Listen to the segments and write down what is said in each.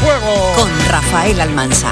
juego con Rafael Almansa.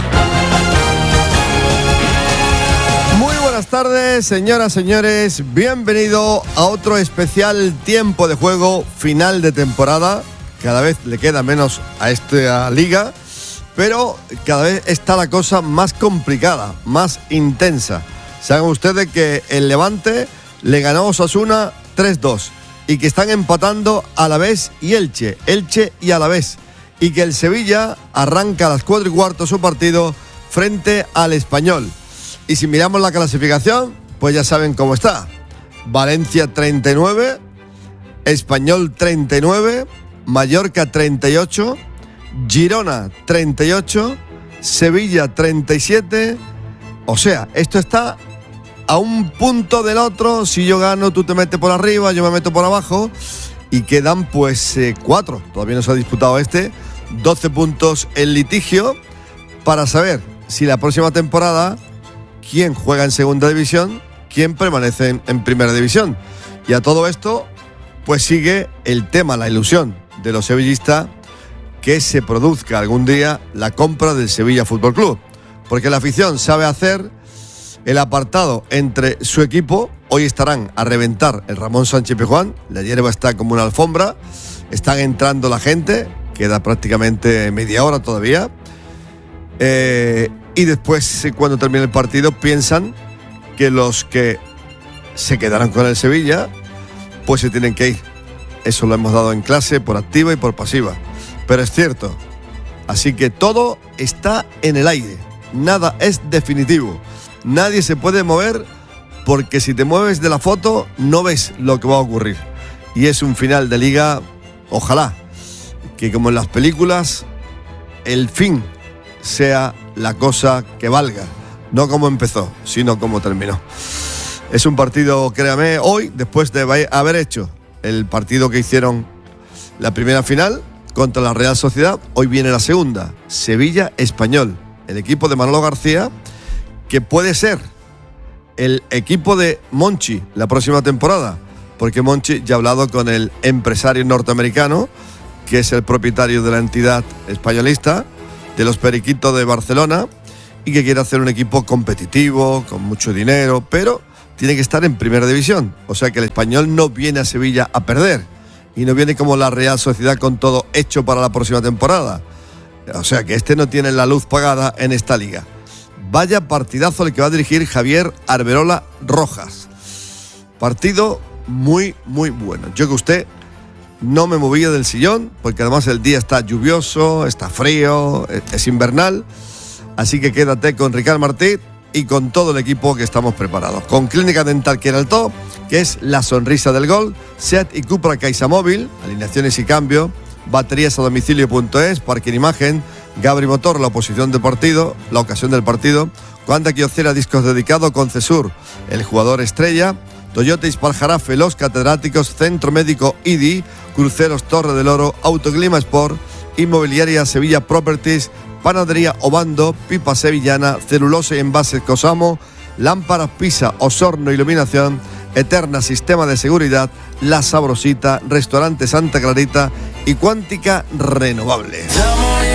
Muy buenas tardes, señoras, señores. Bienvenido a otro especial tiempo de juego, final de temporada. Cada vez le queda menos a esta liga, pero cada vez está la cosa más complicada, más intensa. Saben ustedes que el Levante le ganó a Osasuna 3-2 y que están empatando Alavés y Elche y Alavés, y que el Sevilla arranca a las 4:15 su partido frente al Español. Y si miramos la clasificación, pues ya saben cómo está. Valencia 39, Español 39, Mallorca 38, Girona 38, Sevilla 37. O sea, esto está a un punto del otro. Si yo gano, tú te metes por arriba, yo me meto por abajo. Y quedan pues 4. Todavía no se ha disputado 12 puntos en litigio para saber si la próxima temporada quién juega en segunda división, quién permanece en primera división. Y a todo esto pues sigue el tema, la ilusión de los sevillistas, que se produzca algún día la compra del Sevilla Fútbol Club, porque la afición sabe hacer el apartado entre su equipo. Hoy estarán a reventar el Ramón Sánchez Pizjuán, la hierba está como una alfombra, están entrando la gente, queda prácticamente media hora todavía, y después, cuando termine el partido, piensan que los que se quedarán con el Sevilla pues se tienen que ir. Eso lo hemos dado en clase por activa y por pasiva, pero es cierto. Así que todo está en el aire, nada es definitivo, nadie se puede mover, porque si te mueves de la foto no ves lo que va a ocurrir. Y es un final de liga, ojalá que como en las películas el fin sea la cosa que valga, no como empezó, sino como terminó. Es un partido, créame, hoy, después de haber hecho el partido que hicieron la primera final contra la Real Sociedad, hoy viene la segunda, Sevilla Español, el equipo de Manolo García, que puede ser el equipo de Monchi la próxima temporada, porque Monchi ya ha hablado con el empresario norteamericano, que es el propietario de la entidad españolista, de los Periquitos de Barcelona, y que quiere hacer un equipo competitivo, con mucho dinero, pero tiene que estar en primera división. O sea que el Español no viene a Sevilla a perder, y no viene como la Real Sociedad con todo hecho para la próxima temporada. O sea que no tiene la luz pagada en esta liga. Vaya partidazo el que va a dirigir Javier Arberola Rojas. Partido muy, muy bueno. Yo que usted no me movía del sillón, porque además el día está lluvioso, está frío, es invernal. Así que quédate con Ricard Martí y con todo el equipo que estamos preparados. Con Clínica Dental Queraltó, que es la sonrisa del gol, Seat y Cupra Caixa-Móvil, alineaciones y cambio, baterías a domicilio.es, parking imagen, Gabri Motor, la oposición del partido, la ocasión del partido, Cuanda Quiocera, discos dedicados, Concesur, el jugador estrella, Toyota Ispal-Jarafe, los catedráticos, Centro Médico IDI, Cruceros Torre del Oro, Autoclima Sport, Inmobiliaria Sevilla Properties, Panadería Obando, Pipa Sevillana, Celulosa y Envases Cosamo, Lámparas Pisa, Osorno Iluminación, Eterna Sistema de Seguridad, La Sabrosita, Restaurante Santa Clarita y Cuántica Renovable.